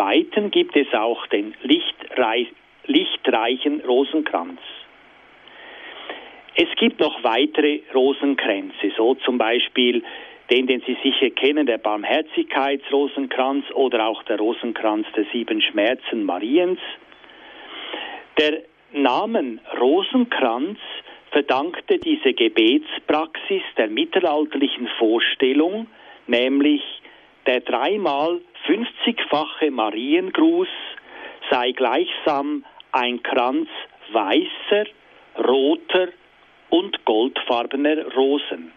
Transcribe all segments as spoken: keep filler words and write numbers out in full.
zweiten gibt es auch den lichtreich, lichtreichen Rosenkranz. Es gibt noch weitere Rosenkränze, so zum Beispiel den, den Sie sicher kennen, der Barmherzigkeitsrosenkranz oder auch der Rosenkranz der sieben Schmerzen Mariens. Der Namen Rosenkranz verdankte diese Gebetspraxis der mittelalterlichen Vorstellung, nämlich der dreimal fünfzigfache Mariengruß sei gleichsam ein Kranz weißer, roter und goldfarbener Rosen.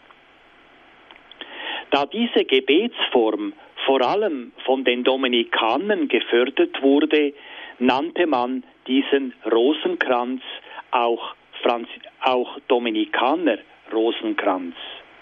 Da diese Gebetsform vor allem von den Dominikanern gefördert wurde, nannte man diesen Rosenkranz auch, Franz- auch Dominikaner-Rosenkranz.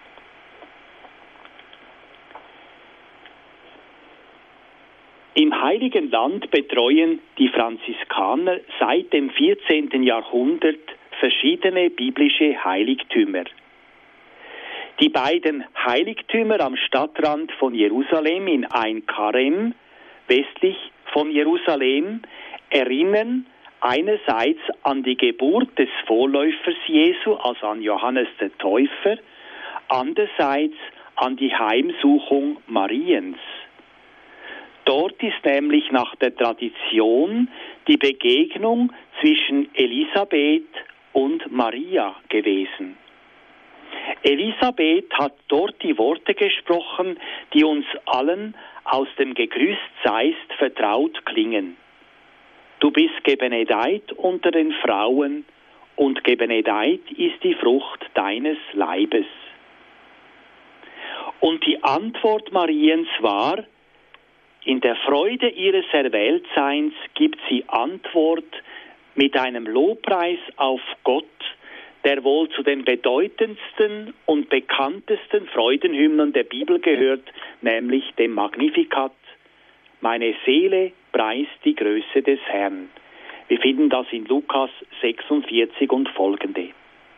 Im Heiligen Land betreuen die Franziskaner seit dem vierzehnten Jahrhundert verschiedene biblische Heiligtümer. Die beiden Heiligtümer am Stadtrand von Jerusalem in Ein Karem, westlich von Jerusalem, erinnern einerseits an die Geburt des Vorläufers Jesu, also an Johannes der Täufer, andererseits an die Heimsuchung Mariens. Dort ist nämlich nach der Tradition die Begegnung zwischen Elisabeth und Maria gewesen. Elisabeth hat dort die Worte gesprochen, die uns allen aus dem Gegrüßt seist vertraut klingen. Du bist gebenedeit unter den Frauen und gebenedeit ist die Frucht deines Leibes. Und die Antwort Mariens war: In der Freude ihres Erwähltseins gibt sie Antwort mit einem Lobpreis auf Gott, der wohl zu den bedeutendsten und bekanntesten Freudenhymnen der Bibel gehört, nämlich dem Magnificat. Meine Seele preist die Größe des Herrn. Wir finden das in Lukas sechsundvierzig und folgende.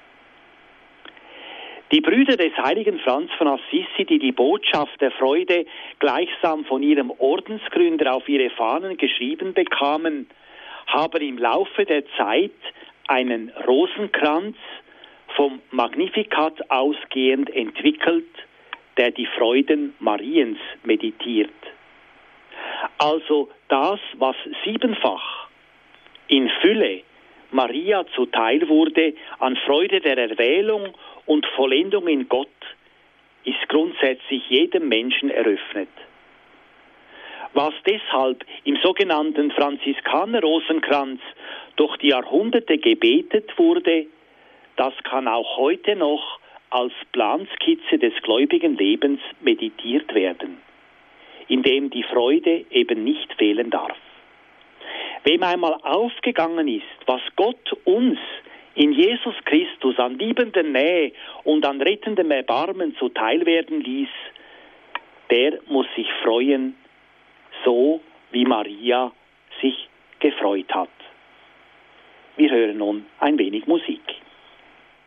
Die Brüder des heiligen Franz von Assisi, die die Botschaft der Freude gleichsam von ihrem Ordensgründer auf ihre Fahnen geschrieben bekamen, haben im Laufe der Zeit einen Rosenkranz vom Magnificat ausgehend entwickelt, der die Freuden Mariens meditiert. Also das, was siebenfach in Fülle Maria zuteil wurde an Freude der Erwählung und Vollendung in Gott, ist grundsätzlich jedem Menschen eröffnet. Was deshalb im sogenannten Franziskaner-Rosenkranz durch die Jahrhunderte gebetet wurde, das kann auch heute noch als Planskizze des gläubigen Lebens meditiert werden, in dem die Freude eben nicht fehlen darf. Wem einmal aufgegangen ist, was Gott uns in Jesus Christus an liebender Nähe und an rettendem Erbarmen zuteil werden ließ, der muss sich freuen, so wie Maria sich gefreut hat. Wir hören nun ein wenig Musik.